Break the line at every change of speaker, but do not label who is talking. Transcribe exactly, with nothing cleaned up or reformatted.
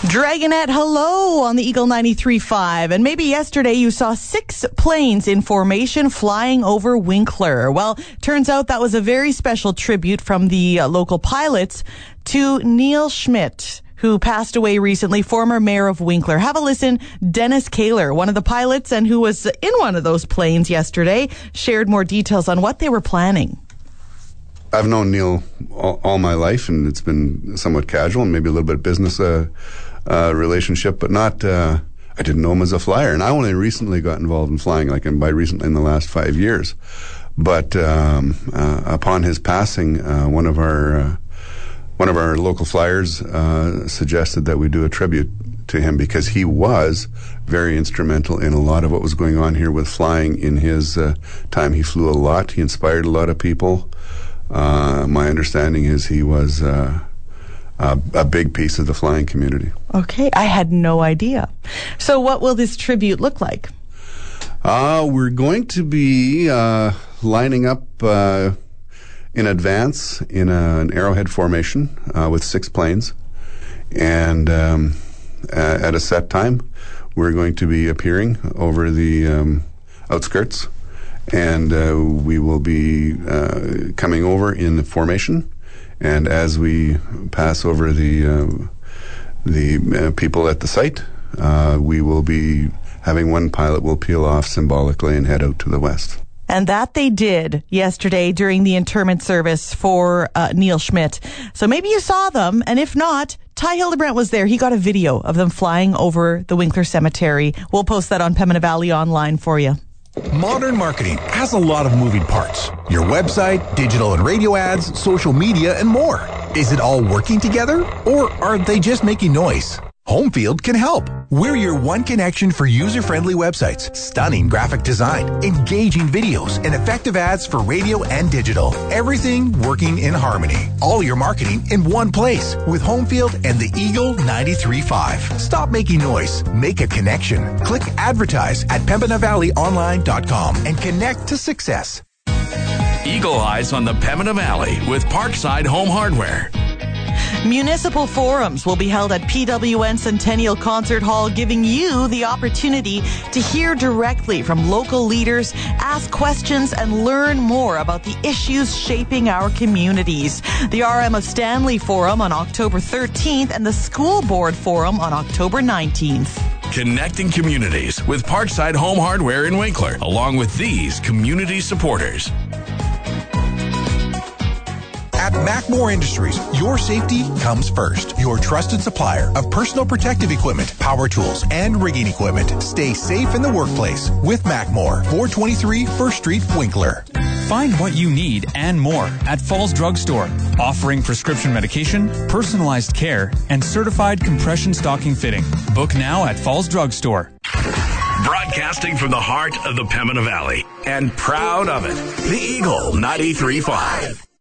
Dragonette, hello on the Eagle ninety-three point five. And maybe yesterday you saw six planes in formation flying over Winkler. Well, turns out that was a very special tribute from the uh, local pilots to Neil Schmidt, who passed away recently, former mayor of Winkler. Have a listen. Dennis Kaler, one of the pilots and who was in one of those planes yesterday, shared more details on what they were planning.
I've known Neil all, all my life, and it's been somewhat casual and maybe a little bit business uh, uh, relationship, but not, uh, I didn't know him as a flyer. And I only recently got involved in flying, like in, by recently in the last five years. But um, uh, upon his passing, uh, one of our uh, one of our local flyers uh, suggested that we do a tribute to him because he was very instrumental in a lot of what was going on here with flying in his uh, time. He flew a lot. He inspired a lot of people. Uh, my understanding is he was uh, a, a big piece of the flying community.
Okay, I had no idea. So what will this tribute look like?
Uh, we're going to be uh, lining up uh, in advance in a, an arrowhead formation uh, with six planes. And um, at a set time, we're going to be appearing over the um, outskirts. And uh, we will be uh, coming over in the formation, and as we pass over the uh, the uh, people at the site, uh, we will be having one pilot will peel off symbolically and head out to the west.
And that they did yesterday during the interment service for uh, Neil Schmidt. So maybe you saw them, and if not, Ty Hildebrandt was there. He got a video of them flying over the Winkler Cemetery. We'll post that on Pembina Valley Online for you.
Modern marketing has a lot of moving parts. Your website, digital and radio ads, social media, and more. Is it all working together, or are they just making noise? Homefield can help. We're your one connection for user-friendly websites, stunning graphic design, engaging videos, and effective ads for radio and digital. Everything working in harmony. All your marketing in one place with Homefield and the Eagle ninety-three point five. Stop making noise. Make a connection. Click advertise at pembina valley online dot com and connect to success.
Eagle Eyes on the Pembina Valley with Parkside Home Hardware.
Municipal forums will be held at P W N Centennial Concert Hall, giving you the opportunity to hear directly from local leaders, ask questions, and learn more about the issues shaping our communities. The R M of Stanley Forum on October thirteenth and the School Board Forum on October nineteenth.
Connecting communities with Parkside Home Hardware in Winkler, along with these community supporters.
At Macmore Industries, your safety comes first. Your trusted supplier of personal protective equipment, power tools, and rigging equipment. Stay safe in the workplace with Macmore, four twenty-three First Street, Winkler.
Find what you need and more at Falls Drug Store, offering prescription medication, personalized care, and certified compression stocking fitting. Book now at Falls Drug Store.
Broadcasting from the heart of the Pembina Valley and proud of it, the Eagle ninety-three point five.